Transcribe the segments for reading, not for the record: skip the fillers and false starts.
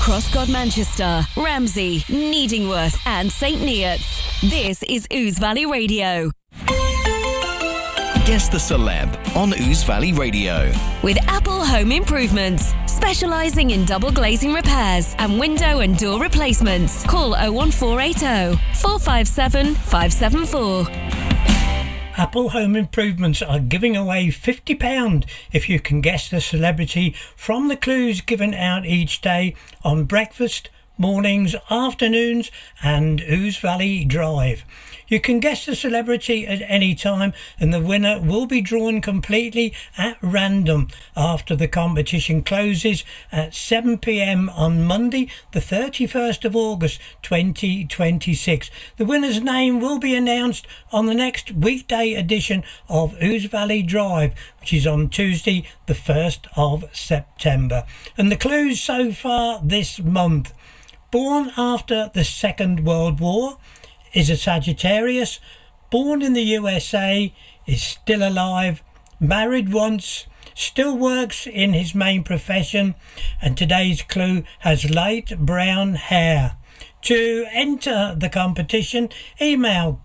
Crosscod Manchester, Ramsey, Needingworth and St Neots. This is Ouse Valley Radio. Guess the Celeb on Ouse Valley Radio. With Apple Home Improvements, specialising in double glazing repairs and window and door replacements. Call 01480 457 574. Apple Home Improvements are giving away £50 if you can guess the celebrity from the clues given out each day on breakfast, mornings, afternoons and Ouse Valley Drive. You can guess the celebrity at any time and the winner will be drawn completely at random after the competition closes at 7 p.m. on Monday the 31st of August 2026. The winner's name will be announced on the next weekday edition of Ouse Valley Drive, which is on Tuesday the 1st of September. And the clues so far this month: born after the Second World War, is a Sagittarius, born in the USA, is still alive, married once, still works in his main profession, and today's clue has light brown hair. To enter the competition, email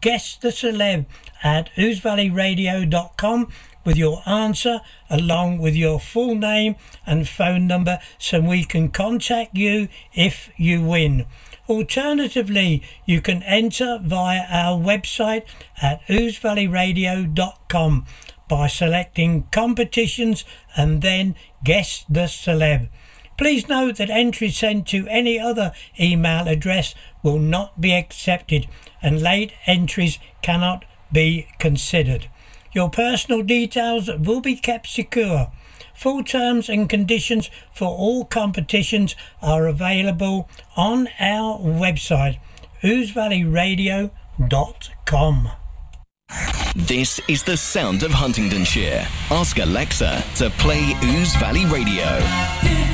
guesstheceleb@ousevalleyradio.com with your answer along with your full name and phone number so we can contact you if you win. Alternatively, you can enter via our website at ousevalleyradio.com by selecting competitions and then guess the celeb. Please note that entries sent to any other email address will not be accepted and late entries cannot be considered. Your personal details will be kept secure. Full terms and conditions for all competitions are available on our website, ousevalleyradio.com. This is the sound of Huntingdonshire. Ask Alexa to play Ouse Valley Radio.